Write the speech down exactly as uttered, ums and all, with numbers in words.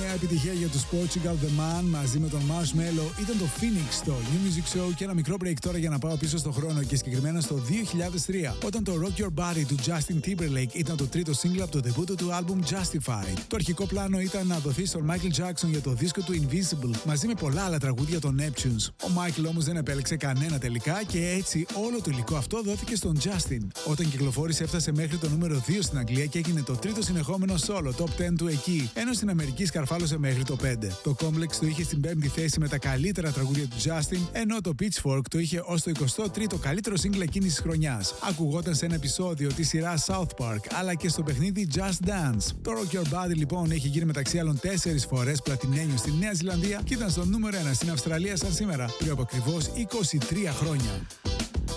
νέα επιτυχία για τους Portugal The Man μαζί με τον Marshmello ήταν το Phoenix στο New Music Show. Και ένα μικρό break τώρα για να πάω πίσω στο χρόνο και συγκεκριμένα στο δύο χιλιάδες τρία, όταν το Rock Your Body του Justin Timberlake ήταν το τρίτο single από το debut του album Justified. Το αρχικό πλάνο ήταν να δοθεί στον Michael Jackson για το δίσκο του Invincible μαζί με πολλά άλλα τραγούδια των Neptunes. Ο Michael όμως δεν επέλεξε κανένα τελικά και έτσι όλο το υλικό αυτό δόθηκε στον Justin. Όταν κυκλοφόρησε έφτασε μέχρι το νούμερο δύο στην Αγγλία και έγινε το τρίτο συνεχόμενο solo top δέκα του εκεί, ενώ στην Αμερική σκαρφάλωσε μέχρι το πέντε. Το Complex το είχε στην πέμπτη θέση με τα καλύτερα τραγούδια του Justin, ενώ το Pitchfork το είχε ως το εικοστό τρίτο καλύτερο single εκείνης της χρονιάς. Ακουγόταν σε ένα επεισόδιο της σειράς South Park, αλλά και στο παιχνίδι Just Dance. Το Rock Your Body λοιπόν έχει γίνει μεταξύ άλλων τέσσερις φορές πλατινένιο στη Νέα Ζηλανδία και ήταν στο νούμερο ένα στην Αυστραλία σαν σήμερα, πριν από ακριβώς είκοσι τρία χρόνια.